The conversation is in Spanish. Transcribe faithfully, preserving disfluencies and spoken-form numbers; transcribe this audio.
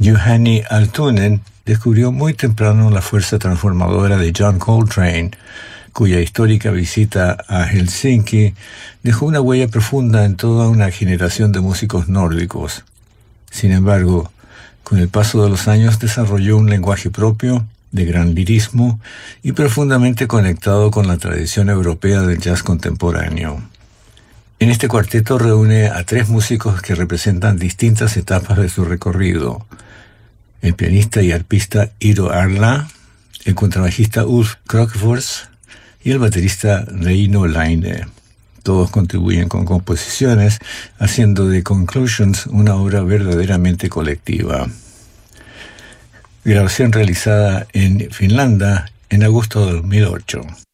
Juhani Aaltonen descubrió muy temprano la fuerza transformadora de John Coltrane, cuya histórica visita a Helsinki dejó una huella profunda en toda una generación de músicos nórdicos. Sin embargo, con el paso de los años desarrolló un lenguaje propio, de gran lirismo y profundamente conectado con la tradición europea del jazz contemporáneo. En este cuarteto reúne a tres músicos que representan distintas etapas de su recorrido: el pianista y arpista Iiro Arla, el contrabajista Ulf Krokfors y el baterista Reino Laine. Todos contribuyen con composiciones, haciendo de Conclusions una obra verdaderamente colectiva. Grabación realizada en Finlandia en agosto de dos mil ocho.